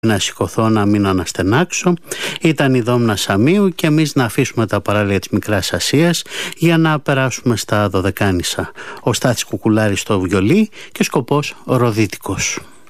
να σηκωθώ, να μην αναστενάξω. Ήταν η Δόμνα Σαμίου και εμείς να αφήσουμε τα παράλια της Μικράς Ασίας για να περάσουμε στα Δωδεκάνησα. Ο Στάθης Κουκουλάρης στο βιολί και σκοπός Ροδίτικος.